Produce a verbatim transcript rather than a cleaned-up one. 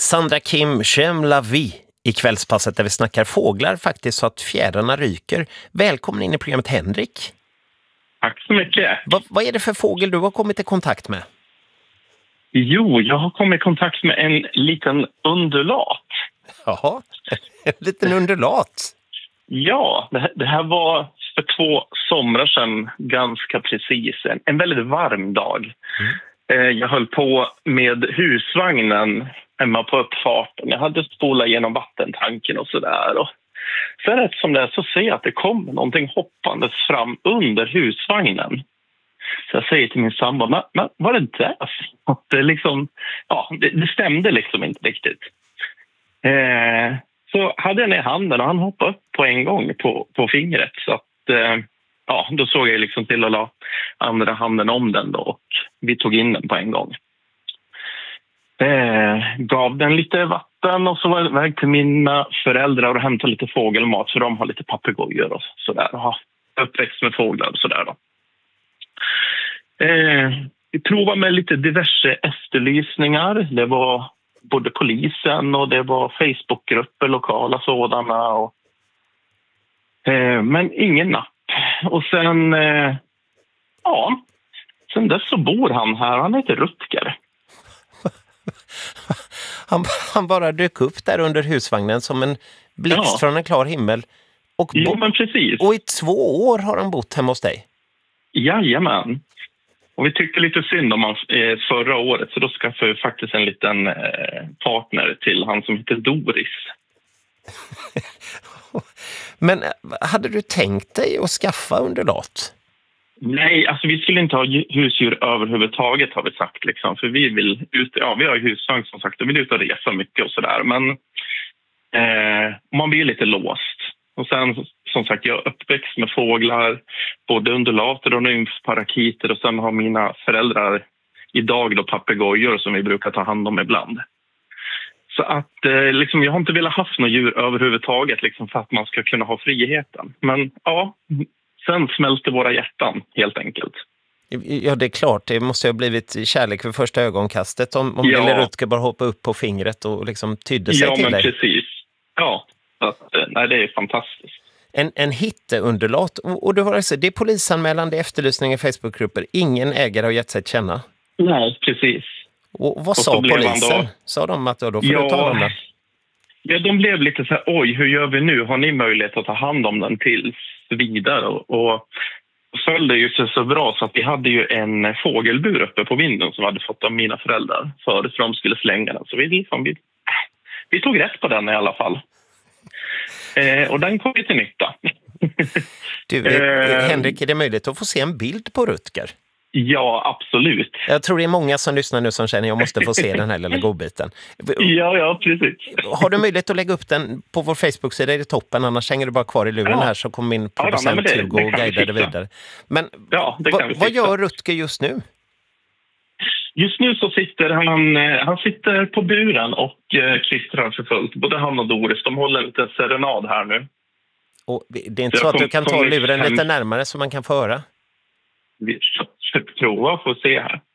Sandra Kim, J'aime la vie, i kvällspasset där vi snackar fåglar faktiskt så att fjädrarna ryker. Välkommen in i programmet, Henrik. Tack så mycket. Va, vad är det för fågel du har kommit i kontakt med? Jo, jag har kommit i kontakt med en liten undulat. Jaha, en liten undulat. Ja, det här, det här var för två somrar sedan ganska precis. En, en väldigt varm dag. Mm. Eh, jag höll på med husvagnen hemma på uppfarten. Jag hade spolat genom vattentanken och sådär. Och sen rätt som det är så ser jag att det kommer någonting hoppandes fram under husvagnen. Så jag säger till min sambo, men, men vad är det där? Det, liksom, ja, det, det stämde liksom inte riktigt. Eh, så hade jag den i handen och han hoppade upp på en gång på, på fingret. Så att, eh, ja, då såg jag liksom till att la andra handen om den då, och vi tog in den på en gång. Eh, gav den lite vatten och så var jag iväg till mina föräldrar och hämtade lite fågelmat, för de har lite papegojor och sådär. Och har uppväxt med fåglar och sådär då. Eh, vi provade med lite diverse efterlysningar. Det var både polisen och det var Facebookgrupper, lokala sådana. Och, eh, men ingen napp. Och sen, eh, ja, sen dess så bor han här. Han heter Rutger. han, han bara dök upp där under husvagnen som en blixt ja. från en klar himmel. Och, jo, men precis. Och i två år har han bott hemma hos dig. Jajamän. Och vi tyckte lite synd om han eh, förra året, så då skaffade vi faktiskt en liten eh, partner till han som heter Doris. Men hade du tänkt dig att skaffa undulat? Nej, alltså vi skulle inte ha husdjur överhuvudtaget, har vi sagt liksom. För vi vill ut, ja vi har husvagn som sagt, och vi vill ut och resa mycket och sådär. Men eh, man blir lite låst. Och sen som sagt, jag är uppväxt med fåglar, både undulater och nymfparakiter, och sen har mina föräldrar idag då papegojor som vi brukar ta hand om ibland. Så att eh, liksom, jag har inte velat haft några djur överhuvudtaget liksom, för att man ska kunna ha friheten. Men ja, sen smälter våra hjärtan helt enkelt. Ja, det är klart. Det måste ha blivit kärlek för första ögonkastet om, om ja. lille Rutger bara hoppa upp på fingret och liksom tydde sig ja, till dig. Ja, men precis. Ja, att, nej, det är fantastiskt. En, en hitteundulat. Och, och du har alltså, det är polisanmälan, det är efterlysning i Facebookgrupper. Ingen ägare har gett sig att känna. Nej, precis. Och, och vad och sa polisen? Sa de att då, då får ja, du ta hand om den? Ja, de blev lite så här, oj, hur gör vi nu? Har ni möjlighet att ta hand om den tills vidare? Och, och följde ju sig så bra så att vi hade ju en fågelbur uppe på vinden som hade fått av mina föräldrar förut, för de skulle slänga den. Så vi, liksom, vi, vi tog rätt på den i alla fall. Eh, och den kom ju till nytta. Du, eh, Henrik, är det möjligt att få se en bild på Rutger? Ja, absolut. Jag tror det är många som lyssnar nu som känner att jag måste få se den här lilla godbiten. Ja, ja, precis. Har du möjlighet att lägga upp den på vår Facebook-sida i det toppen? Annars hänger du bara kvar i luren ja. här, så kommer min producent ja, Hugo och guida det vidare. Men ja, det va, vad gör Rutger just nu? Just nu så sitter han, han sitter på buren och eh, klistrar för fullt. Både han och Doris, de håller en liten serenad här nu. Och det är inte så, så att kom, du kan ta luren hem lite närmare så man kan få höra? Vi ska prova för att se här.